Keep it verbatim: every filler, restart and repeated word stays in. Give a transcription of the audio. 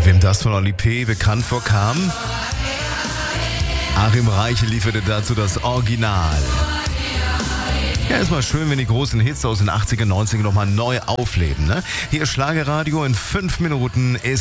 Wem das von Oli P. bekannt vorkam? Achim Reiche lieferte dazu das Original. Ja, ist mal schön, wenn die großen Hits aus den achtziger, neunziger nochmal neu aufleben, ne? Hier Schlagerradio in fünf Minuten ist